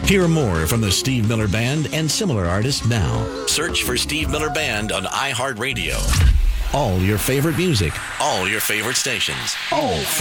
Hear more from the Steve Miller Band and similar artists now. Search for Steve Miller Band on iHeartRadio. All your favorite music, all your favorite stations.